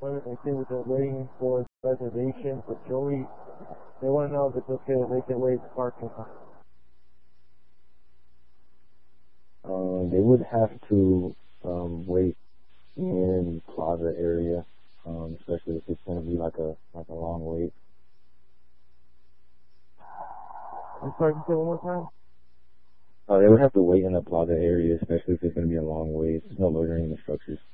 They say that they're waiting for reservation for Joey. They want to know if it's okay if they can wait parking. They would have to wait in the plaza area, especially if it's going to be like a long wait. I'm sorry, can you say one more time? They would have to wait in the plaza area, especially if it's going to be a long wait. There's no loitering in the structures.